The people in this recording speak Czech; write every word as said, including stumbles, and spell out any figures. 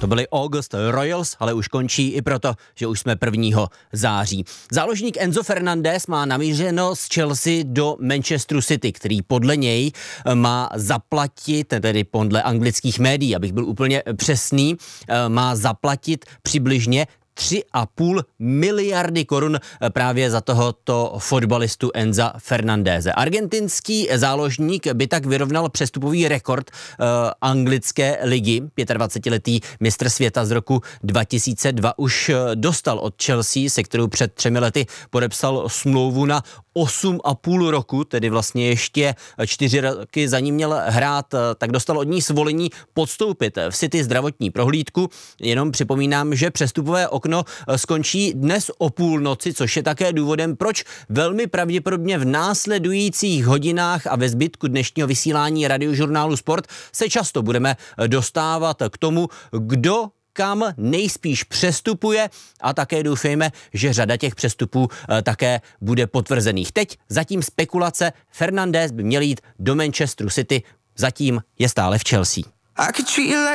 To byli August Royals, ale už končí i proto, že už jsme prvního září. Záložník Enzo Fernandez má namířeno z Chelsea do Manchesteru City, který podle něj má zaplatit, tedy podle anglických médií, abych byl úplně přesný, má zaplatit přibližně tři a půl miliardy korun právě za tohoto fotbalistu Enza Fernandéze. Argentinský záložník by tak vyrovnal přestupový rekord uh, anglické ligy. dvacetiletý mistr světa z roku dva tisíce dva už dostal od Chelsea, se kterou před třemi lety podepsal smlouvu na osm a půl roku, tedy vlastně ještě čtyři roky za ní měl hrát, tak dostal od ní svolení podstoupit v City zdravotní prohlídku. Jenom připomínám, že přestupové okno skončí dnes o půlnoci, což je také důvodem, proč velmi pravděpodobně v následujících hodinách a ve zbytku dnešního vysílání Radiožurnálu Sport se často budeme dostávat k tomu, kdo kam nejspíš přestupuje, a také doufejme, že řada těch přestupů e, také bude potvrzených. Teď zatím spekulace, Fernandez by měl jít do Manchesteru City, zatím je stále v Chelsea.